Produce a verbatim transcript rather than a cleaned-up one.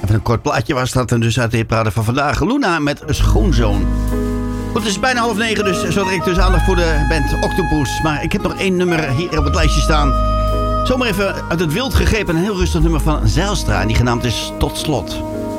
Wat een kort plaatje was dat. En dus uit de hitparade van vandaag. Luna met Schoonzoon. Goed, het is bijna half negen, dus zo direct dus aandacht voor de band Octopus. Maar ik heb nog één nummer hier op het lijstje staan. Zomaar even uit het wild gegrepen. Een heel rustig nummer van Zijlstra. En die genaamd is Tot Slot.